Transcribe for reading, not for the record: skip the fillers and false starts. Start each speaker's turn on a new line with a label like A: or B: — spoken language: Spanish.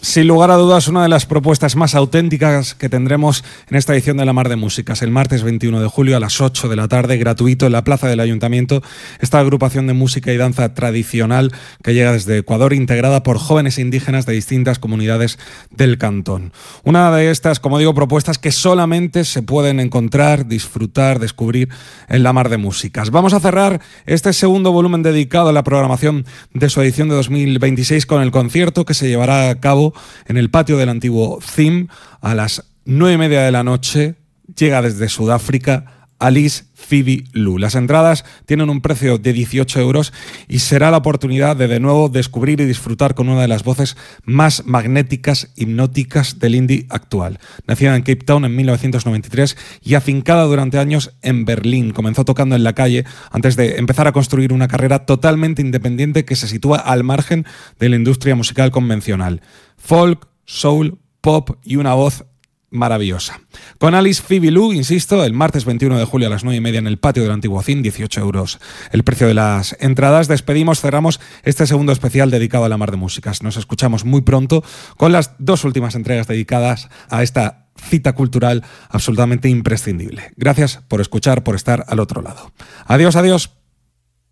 A: Sin lugar a dudas, una de las propuestas más auténticas que tendremos en esta edición de La Mar de Músicas. El martes 21 de julio a las 8 de la tarde, gratuito en la plaza del Ayuntamiento, esta agrupación de música y danza tradicional que llega desde Ecuador, integrada por jóvenes indígenas de distintas comunidades del cantón. Una de estas, como digo, propuestas que solamente se pueden encontrar, disfrutar, descubrir en La Mar de Músicas. Vamos a cerrar este segundo volumen dedicado a la programación de su edición de 2026 con el concierto que se llevará a cabo en el patio del antiguo CIM a las 9:30 de la noche. Llega desde Sudáfrica Alice Phoebe Lou. Las entradas tienen un precio de 18 euros y será la oportunidad de nuevo descubrir y disfrutar con una de las voces más magnéticas, hipnóticas del indie actual. Nacida en Cape Town en 1993 y afincada durante años en Berlín. Comenzó tocando en la calle antes de empezar a construir una carrera totalmente independiente que se sitúa al margen de la industria musical convencional. Folk, soul, pop y una voz maravillosa. Con Alice Phoebe Lou, insisto, el martes 21 de julio a las 9:30 en el patio del antiguo CIM, 18 euros el precio de las entradas. Despedimos, cerramos este segundo especial dedicado a La Mar de Músicas. Nos escuchamos muy pronto con las dos últimas entregas dedicadas a esta cita cultural absolutamente imprescindible. Gracias por escuchar, por estar al otro lado. Adiós, adiós.